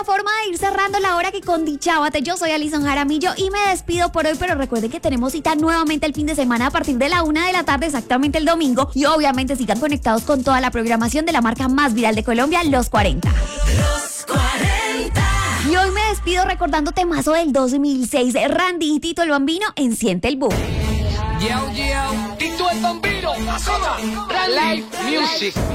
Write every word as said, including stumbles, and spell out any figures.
buena forma de ir cerrando la hora que con Dichábate. Yo soy Alison Jaramillo y me despido por hoy, pero recuerden que tenemos cita nuevamente el fin de semana a partir de la una de la tarde, exactamente el domingo. Y obviamente sigan conectados con toda la programación de la marca más viral de Colombia, Los cuarenta. Los cuarenta. Y hoy me despido recordando temazo del dos mil seis, Randy y Tito el Bambino en Siente el Boom. Yo, yo, Tito el Bambino, Live Music.